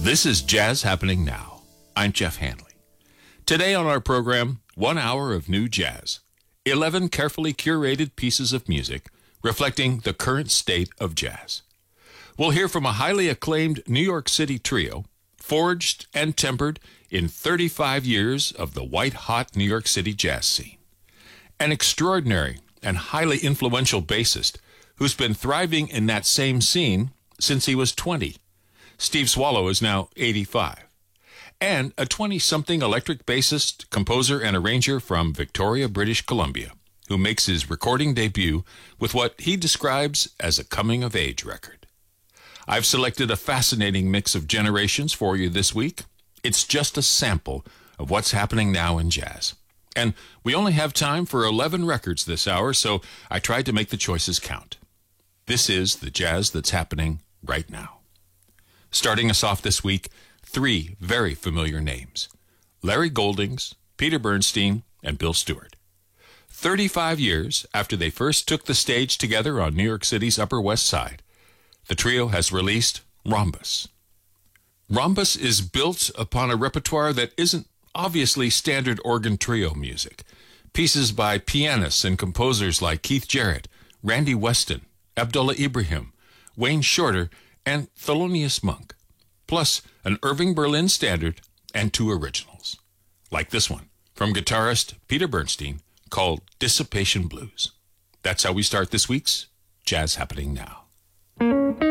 This is Jazz Happening Now. I'm Jeff Hanley. Today on our program, 1 hour of new jazz. 11 carefully curated pieces of music reflecting the current state of jazz. We'll hear from a highly acclaimed New York City trio, forged and tempered in 35 years of the white-hot New York City jazz scene. An extraordinary and highly influential bassist who's been thriving in that same scene since he was 20. Steve Swallow is now 85. And a 20-something electric bassist, composer, and arranger from Victoria, British Columbia, who makes his recording debut with what he describes as a coming-of-age record. I've selected a fascinating mix of generations for you this week. It's just a sample of what's happening now in jazz. And we only have time for 11 records this hour, so I tried to make the choices count. This is the jazz that's happening right now. Starting us off this week, 3 very familiar names: Larry Goldings, Peter Bernstein, and Bill Stewart. 35 years after they first took the stage together on New York City's Upper West Side, the trio has released Rhombus. Rhombus is built upon a repertoire that isn't obviously standard organ trio music. Pieces by pianists and composers like Keith Jarrett, Randy Weston, Abdullah Ibrahim, Wayne Shorter, and Thelonious Monk, plus an Irving Berlin standard and 2 originals, like this one from guitarist Peter Bernstein called Dissipation Blues. That's how we start this week's Jazz Happening Now.